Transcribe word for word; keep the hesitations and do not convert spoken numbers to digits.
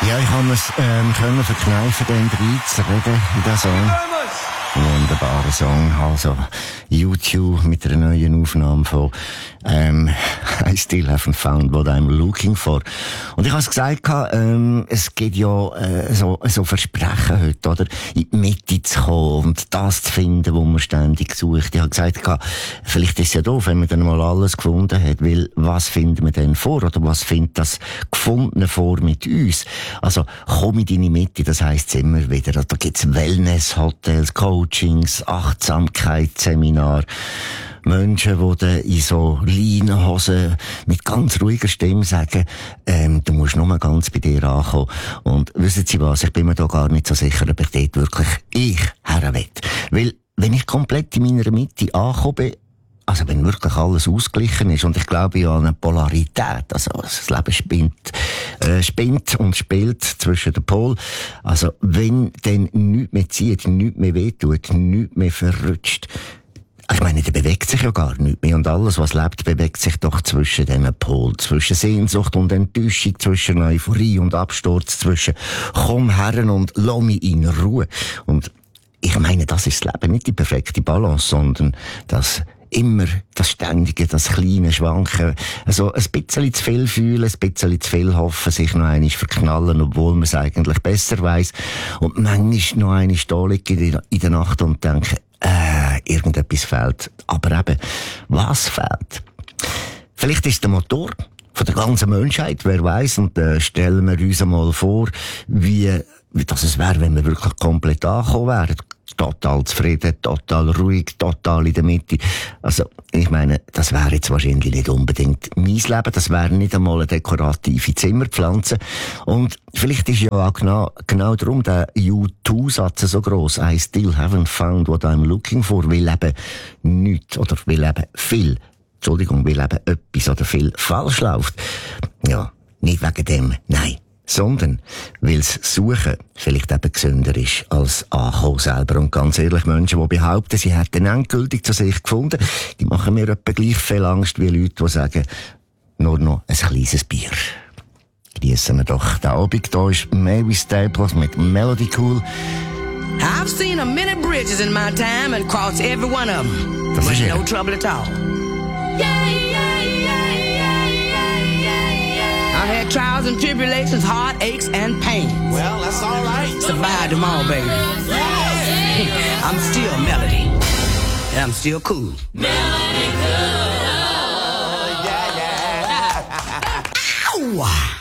Ja, ich kann es ähm, können verkneifen, den reinzureden in diesen Song. Wunderbarer Song, also U zwei mit einer neuen Aufnahme von ähm, I Still Haven't Found What I'm Looking For. Und ich habe es gesagt, ähm, es gibt ja äh, so, so Versprechen heute, oder? In die Mitte zu kommen und das zu finden, wo man ständig sucht. Ich habe gesagt, vielleicht ist es ja doof, wenn man dann mal alles gefunden hat, weil was finden wir denn vor? Oder was findet das Gefundene vor mit uns? Also, komm in deine Mitte, das heisst es immer wieder. Da gibt's Wellness-Hotels, Coachings, Achtsamkeitsseminar, Menschen, die dann in so Leinenhosen mit ganz ruhiger Stimme sagen, ähm, du musst nur ganz bei dir ankommen. Und wissen Sie was, ich bin mir da gar nicht so sicher, ob ich dort wirklich ich her will. Weil, wenn ich komplett in meiner Mitte angekommen bin, also wenn wirklich alles ausgeglichen ist, und ich glaube ja an eine Polarität, also das Leben spinnt, äh, spinnt und spielt zwischen den Polen, also wenn dann nichts mehr zieht, nichts mehr wehtut, nichts mehr verrutscht, ich meine, da bewegt sich ja gar nichts mehr. Und alles, was lebt, bewegt sich doch zwischen diesen Polen. Zwischen Sehnsucht und Enttäuschung, zwischen Euphorie und Absturz, zwischen komm her und lass mich in Ruhe. Und ich meine, das ist das Leben, nicht die perfekte Balance, sondern das immer das Ständige, das kleine Schwanken, also ein bisschen zu viel fühlen, ein bisschen zu viel hoffen, sich noch einmal verknallen, obwohl man es eigentlich besser weiss. Und manchmal noch einmal da liegen in der Nacht und denken, äh, irgendetwas fehlt. Aber eben, was fehlt? Vielleicht ist der Motor von der ganzen Menschheit, wer weiss, und äh, stellen wir uns einmal vor, wie, wie das es wäre, wenn wir wirklich komplett angekommen wären. Total zufrieden, total ruhig, total in der Mitte. Also, ich meine, das wäre jetzt wahrscheinlich nicht unbedingt mein Leben, das wäre nicht einmal eine dekorative Zimmerpflanze. Und vielleicht ist ja auch genau, genau darum der U zwei Satz so gross, I still haven't found what I'm looking for, weil eben nichts, oder weil eben viel, Entschuldigung, weil eben etwas oder viel falsch läuft. Ja, nicht wegen dem, nein. Sondern, weil das Suchen vielleicht eben gesünder ist als Ankommen selber. Und ganz ehrlich, Menschen, die behaupten, sie hätten endgültig zu sich gefunden, die machen mir etwa gleich viel Angst wie Leute, die sagen, nur noch ein kleines Bier. Geniessen wir doch den Abend. Da ist Mavis Staples mit Melody Cool. I've seen a many bridges in my time and crossed every one of them. Das ist no trouble at all. Yeah, yeah, yeah, yeah, yeah, yeah, yeah. I had trials and tribulations, heartaches and pain. Well, that's all right. Survived them all, baby. I'm still Melody. And I'm still cool. Melody cool. Yeah, yeah. Ow!